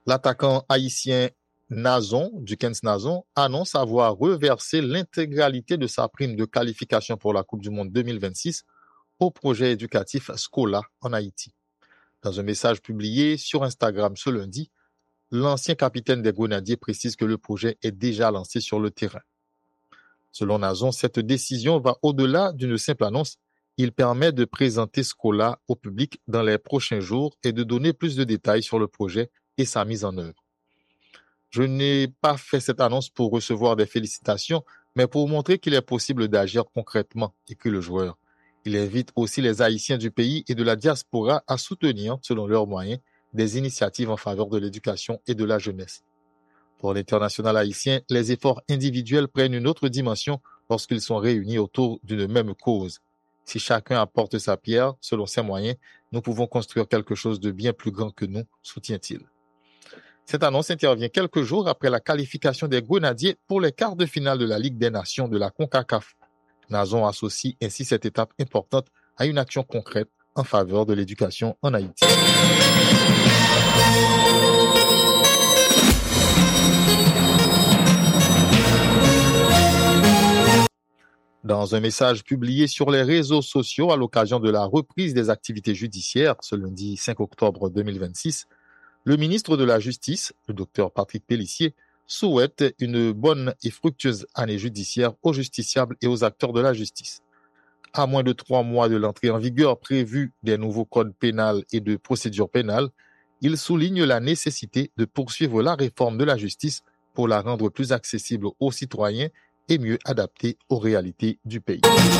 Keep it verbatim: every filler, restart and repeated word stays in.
L'attaquant haïtien Nazon, Dukens Nazon, annonce avoir reversé l'intégralité de sa prime de qualification pour la Coupe du Monde deux mille vingt-six au projet éducatif Scola en Haïti. Dans un message publié sur Instagram ce lundi, l'ancien capitaine des Grenadiers précise que le projet est déjà lancé sur le terrain. Selon Nazon, cette décision va au-delà d'une simple annonce. Il permet de présenter Scola au public dans les prochains jours et de donner plus de détails sur le projet et sa mise en œuvre. Je n'ai pas fait cette annonce pour recevoir des félicitations, mais pour montrer qu'il est possible d'agir concrètement, écrit le joueur. Il invite aussi les Haïtiens du pays et de la diaspora à soutenir, selon leurs moyens, des initiatives en faveur de l'éducation et de la jeunesse. Pour l'international haïtien, les efforts individuels prennent une autre dimension lorsqu'ils sont réunis autour d'une même cause. Si chacun apporte sa pierre, selon ses moyens, nous pouvons construire quelque chose de bien plus grand que nous, soutient-il. Cette annonce intervient quelques jours après la qualification des Grenadiers pour les quarts de finale de la Ligue des Nations de la CONCACAF. Nazon associe ainsi cette étape importante à une action concrète en faveur de l'éducation en Haïti. Dans un message publié sur les réseaux sociaux à l'occasion de la reprise des activités judiciaires ce lundi cinq octobre deux mille vingt-six, le ministre de la Justice, le docteur Patrick Pellissier, souhaite une bonne et fructueuse année judiciaire aux justiciables et aux acteurs de la justice. À moins de trois mois de l'entrée en vigueur prévue des nouveaux codes pénals et de procédure pénale, il souligne la nécessité de poursuivre la réforme de la justice pour la rendre plus accessible aux citoyens et mieux adaptée aux réalités du pays.